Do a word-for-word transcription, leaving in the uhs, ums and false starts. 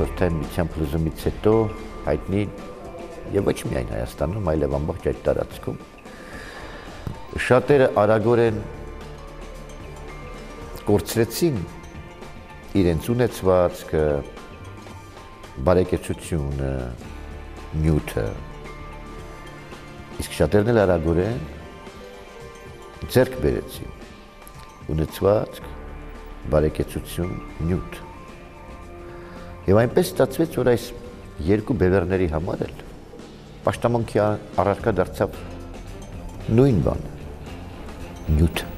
Խորհրդային Միության փլուզումից հետո հայտնի եւ ոչ միայն Հայաստանում, այլև ամբողջ այդ տարածքում շատերը արագորեն կորցրեցին իրենց ունեցվածքը, բարեկեցությունը, նյութը, իսկ շատերն էլ արագորեն ձեռք բերեցին ունեցվածք, բարեկեցություն, նյութ։ Եվ այնպես ստացվեց, որ այս երկու բևեռների համար էլ պաշտամունքի առարկա դարձավ նույն բանը՝ նյութը։